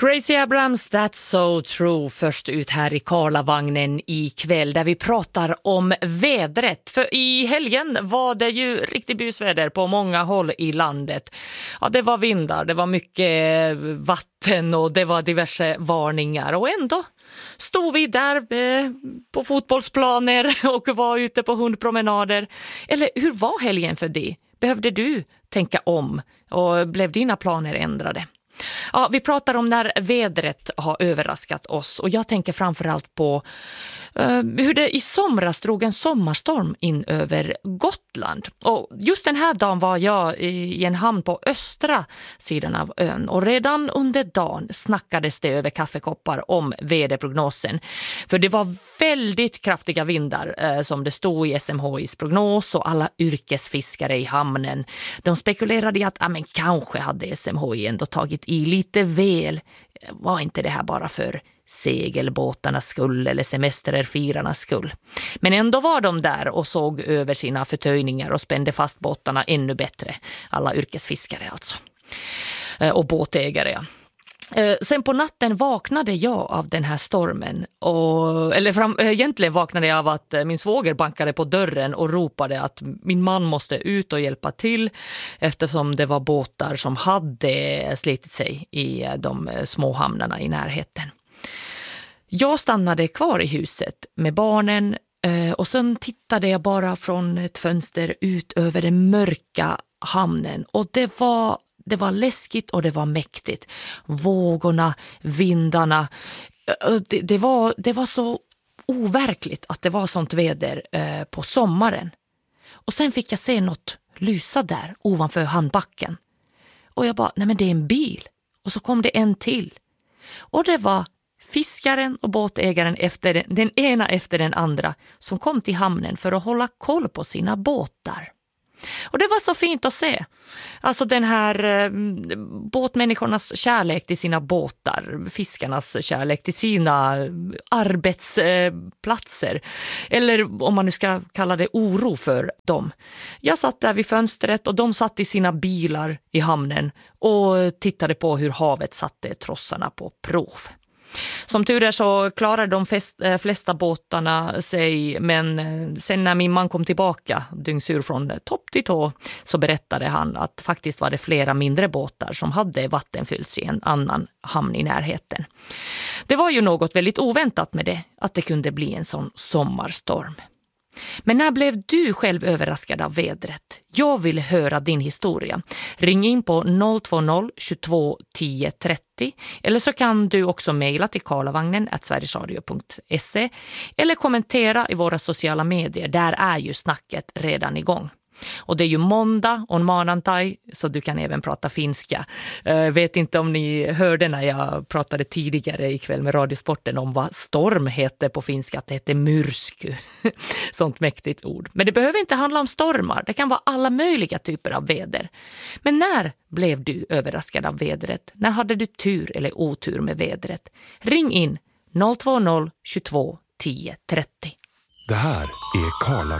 Gracie Abrams, That's So True, först ut här i Karlavagnen ikväll där vi pratar om vädret. För i helgen var det ju riktigt busväder på många håll i landet. Ja, det var vindar, det var mycket vatten och det var diverse varningar. Och ändå stod vi där på fotbollsplaner och var ute på hundpromenader. Eller hur var helgen för dig? Behövde du tänka om och blev dina planer ändrade? Ja, vi pratar om när vädret har överraskat oss och jag tänker framförallt på hur det i somras drog en sommarstorm in över Gotland. Och just den här dagen var jag i en hamn på östra sidan av ön och redan under dagen snackades det över kaffekoppar om väderprognosen. För det var väldigt kraftiga vindar som det stod i SMHIs prognos och alla yrkesfiskare i hamnen. De spekulerade i att kanske hade SMHI ändå tagit i lite väl. Var inte det här bara för segelbåtarnas skull eller semesterfirarnas skull? Men ändå var de där och såg över sina förtöjningar och spände fast båtarna ännu bättre. Alla yrkesfiskare alltså. Och båtägare, ja. Sen på natten vaknade jag av den här stormen. Egentligen vaknade jag av att min svåger bankade på dörren och ropade att min man måste ut och hjälpa till eftersom det var båtar som hade slitit sig i de små hamnarna i närheten. Jag stannade kvar i huset med barnen och sen tittade jag bara från ett fönster ut över den mörka hamnen och det var läskigt och det var mäktigt. Vågorna, vindarna, det var så overkligt att det var sånt väder på sommaren. Och sen fick jag se något lysa där ovanför handbacken. Och jag bara, nej men det är en bil. Och så kom det en till. Och det var fiskaren och båtägaren den ena efter den andra som kom till hamnen för att hålla koll på sina båtar. Och det var så fint att se. Alltså den här båtmänniskornas kärlek till sina båtar, fiskarnas kärlek till sina arbetsplatser. Eller om man nu ska kalla det oro för dem. Jag satt där vid fönstret och de satt i sina bilar i hamnen och tittade på hur havet satte trossarna på prov. Som tur är så klarade de flesta båtarna sig, men sen när min man kom tillbaka dyngsur från topp till tå så berättade han att faktiskt var det flera mindre båtar som hade vattenfyllts i en annan hamn i närheten. Det var ju något väldigt oväntat med det, att det kunde bli en sån sommarstorm. Men när blev du själv överraskad av vädret? Jag vill höra din historia. Ring in på 020 22 10 30 eller så kan du också mejla till karlavagnen@sverigesradio.se eller kommentera i våra sociala medier. Där är ju snacket redan igång. Och det är ju måndag och maanantai så du kan även prata finska. Vet inte om ni hörde när jag pratade tidigare ikväll med Radiosporten om vad storm heter på finska, att det heter myrsky. Sånt mäktigt ord. Men det behöver inte handla om stormar, det kan vara alla möjliga typer av väder. Men när blev du överraskad av vädret? När hade du tur eller otur med vädret? Ring in 020 22 10 30. Det här är Karlavagnen.